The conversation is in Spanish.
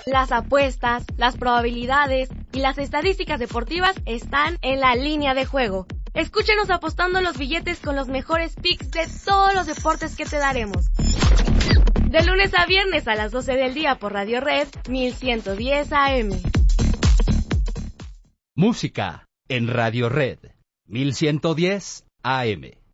Las apuestas, las probabilidades y las estadísticas deportivas están en la línea de juego. Escúchenos apostando los billetes con los mejores picks de todos los deportes que te daremos. De lunes a viernes a las 12 del día por Radio Red 1110 AM. Música en Radio Red 1110 AM.